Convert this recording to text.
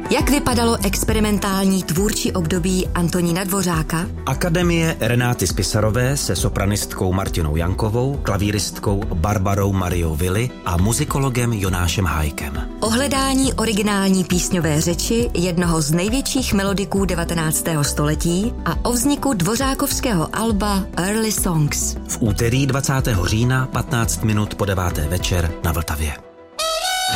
Jak vypadalo experimentální tvůrčí období Antonína Dvořáka? Akademie Renáty Spisarové se sopranistkou Martinou Jankovou, klavíristkou Barbarou Mariou Vili a muzikologem Jonášem Hájkem. Ohledání originální písňové řeči jednoho z největších melodiků 19. století a o vzniku dvořákovského alba Early Songs. V úterý 20. října 15 minut po 9. večer na Vltavě.